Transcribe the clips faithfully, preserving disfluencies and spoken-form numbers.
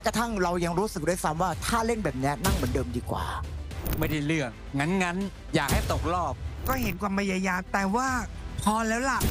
กระทั่งเรายังรู้สึกด้วยซ้ำว่าถ้าเล่นแบบนี้นั่งเหมือนเดิมดีกว่าไม่ได้เรื่องงั้นงั้นอยากให้ตกรอบก็เห็นความพยายามแต่ว่าพอแล้วล่ะ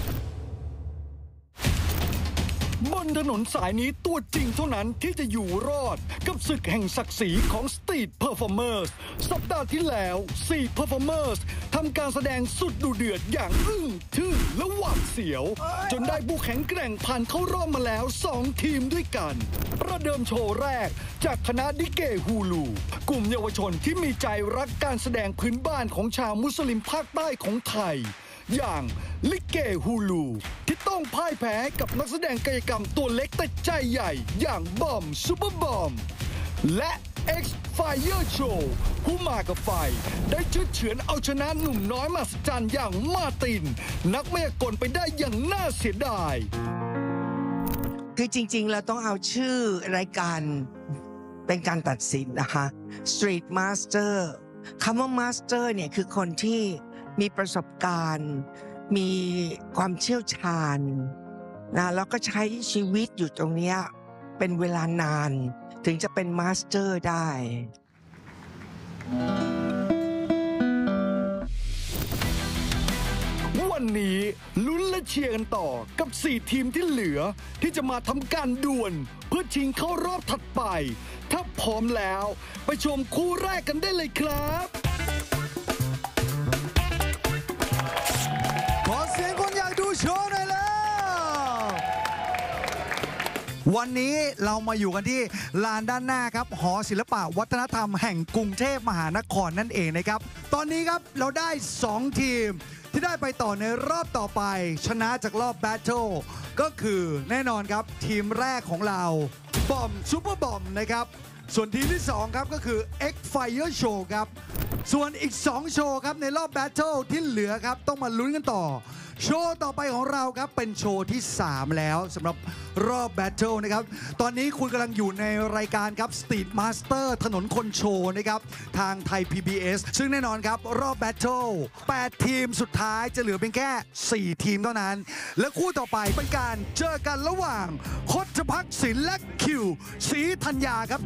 บนถนนสายนี้ตัวจริงเท่านั้นที่จะอยู่รอดกับศึกแห่งศักดิ์ศรีของ Street Performers สัปดาห์ที่แล้วสี่ Performers ทำการแสดงสุดดุเดือดอย่างอึ้งทึ่งและหวาดเสียวจนได้ผู้แข็งแกร่งผ่านเข้ารอบมาแล้วสองทีมด้วยกันประเดิมโชว์แรกจากคณะดิเกฮูลูกลุ่มเยาวชนที่มีใจรักการแสดงพื้นบ้านของชาวมุสลิมภาคใต้ของไทยอย่างลิเกฮูลูที่ต้องพ่ายแพ้กับนักแสดงกายกรรมตัวเล็กแต่ใจใหญ่อย่างบอมซูเปอร์บอมและ X Fire Show ผู้มากับไฟได้เฉื่อยเฉือนเอาชนะหนุ่มน้อยมหัศจรรย์อย่างมาตินนักมายากลไปได้อย่างน่าเสียดายคือจริงๆเราต้องเอาชื่อรายการเป็นการตัดสินนะคะ Street Master คำว่า Master เนี่ยคือคนที่มีประสบการณ์มีความเชี่ยวชาญนะแล้วก็ใช้ชีวิตอยู่ตรงนี้เป็นเวลานานถึงจะเป็นมาสเตอร์ได้วันนี้ลุ้นและเชียร์กันต่อกับสี่ทีมที่เหลือที่จะมาทำการดวลเพื่อชิงเข้ารอบถัดไปถ้าพร้อมแล้วไปชมคู่แรกกันได้เลยครับขอเสียงคนอยากดูโชว์หน่อยแล้ววันนี้เรามาอยู่กันที่ลานด้านหน้าครับหอศิลปะวัฒนธรรมแห่งกรุงเทพมหานครนั่นเองนะครับตอนนี้ครับเราได้สองทีมที่ได้ไปต่อในรอบต่อไปชนะจากรอบแบทเทิลก็คือแน่นอนครับทีมแรกของเราบอมซูเปอร์บอมนะครับส่วนทีมที่สองครับก็คือ X Fire Show ครับส่วนอีกสองโชว์ครับในรอบแบทเทิลที่เหลือครับต้องมาลุ้นกันต่อโชว์ต่อไปของเราครับเป็นโชว์ที่สามแล้วสำหรับรอบแบทเทิลนะครับตอนนี้คุณกำลังอยู่ในรายการครับ Street Master ถนนคนโชว์นะครับทางไทย พี บี เอส ซึ่งแน่นอนครับรอบแบทเทิลแปดทีมสุดท้ายจะเหลือเพียงแค่สี่ทีมเท่านั้นและคู่ต่อไปเป็นการเจอกันระหว่างคชภักดิ์ศิลป์และคิวศรีธัญญาครับ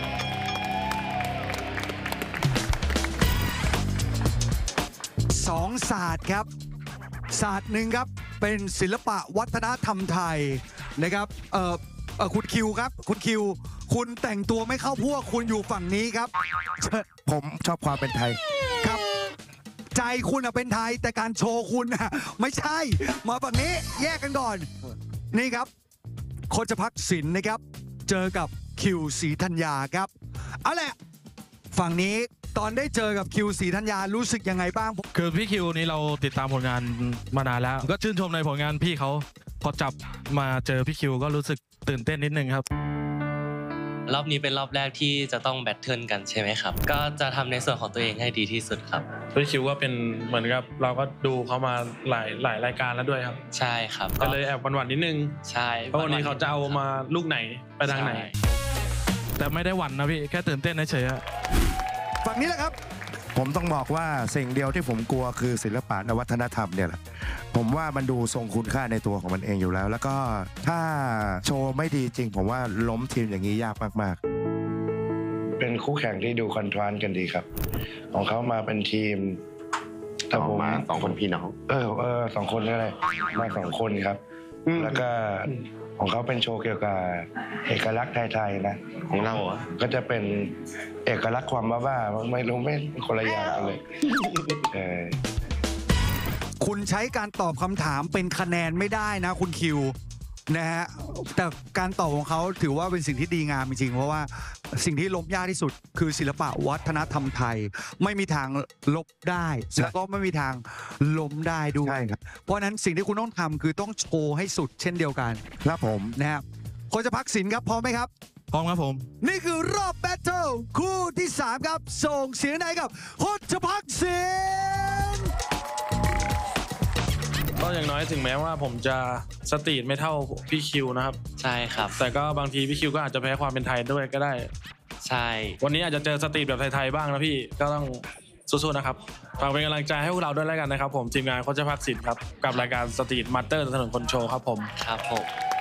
สองศาสตร์ครับศาสตร์หนึ่งครับเป็นศิลปะวัฒนธรรมไทยนะครับเอ่อเอ่อคุณคิวครับคุณคิวคุณแต่งตัวไม่เข้าพวกคุณอยู่ฝั่งนี้ครับผมชอบความเป็นไทยครับใจคุณอะเป็นไทยแต่การโชว์คุณอะไม่ใช่มาฝั่งนี้แยกกันก่อนนี่ครับคชภักดิ์ศิลป์นะครับเจอกับคิวศรีธัญญาครับเอาแหละฝั่งนี้ตอนได้เจอกับคิวศรีธัญญารู้สึกยังไงบ้างคือพี่คิวนี้เราติดตามผลงานมานานแล้วก็ชื่นชมในผลงานพี่เขาพอจับมาเจอพี่คิวก็รู้สึกตื่นเต้นนิดนึงครับรอบนี้เป็นรอบแรกที่จะต้องแบทเทิลกันใช่ไหมครับก็จะทำในส่วนของตัวเองให้ดีที่สุดครับพี่คิวก็เป็นเหมือนกับเราก็ดูเขามาหลายหลายรายการแล้วด้วยครับใช่ครับก็เลยแอบหวั่นๆนิดนึงใช่เพราะวันนี้เขาจะเอามาลูกไหนไปทางไหนแต่ไม่ได้หวั่นนะพี่แค่ตื่นเต้นเฉยๆฝั่งนี้แหละครับผมต้องบอกว่าสิ่งเดียวที่ผมกลัวคือศิลปะและวัฒนธรรมเนี่ยแหละผมว่ามันดูทรงคุณค่าในตัวของมันเองอยู่แล้วแล้วก็ถ้าโชว์ไม่ดีจริงผมว่าล้มทีมอย่างนี้ยากมากๆเป็นคู่แข่งที่ดูคอนทราสต์กันดีครับของเขามาเป็นทีมแต่ผมมาสองคนพี่น้องเออเออสองคนนี่แหละมาสองคนครับแล้วก็ของเขาเป็นโชว์เกี่ยวกับเอกลักษณ์ไทยๆนะของเราอ่ะก็จะเป็นเอกลักษณ์ความบ้าๆไม่รู้ไม่คนละอย่างกันเลยเออคุณใช้การตอบคำถามเป็นคะแนนไม่ได้นะคุณคิวนะฮะแต่การตอบของเขาถือว่าเป็นสิ่งที่ดีงามจริงๆเพราะว่าสิ่งที่ล้มยากที่สุดคือศิลปะวัฒนธรรมไทยไม่มีทางลบได้แล้วก็ไม่มีทางล้มได้ด้วยเพราะนั้นสิ่งที่คุณต้องทำคือต้องโชว์ให้สุดเช่นเดียวกันครับผมนะครับคชภักดิ์ศิลป์ครับพร้อมไหมครับพร้อมครับผมนี่คือรอบแบทเทิลคู่ที่สามครับส่งเสียงไหนกับคชภักดิ์ศิลป์ก็อย่างน้อยถึงแม้ว่าผมจะสตรีทไม่เท่าพี่คิวนะครับใช่ครับแต่ก็บางทีพี่คิวก็อาจจะแพ้ความเป็นไทยด้วยก็ได้ใช่วันนี้อาจจะเจอสตรีทแบบไทยๆบ้างนะพี่ก็ต้องสู้ๆนะครับฝากเป็นกำลังใจให้พวกเราด้วยแล้วกันนะครับผมทีมงานคชภักดิ์ศิลป์ครับกับรายการสตรีทมาสเตอร์ถนนคนโชว์ครับผมครับผม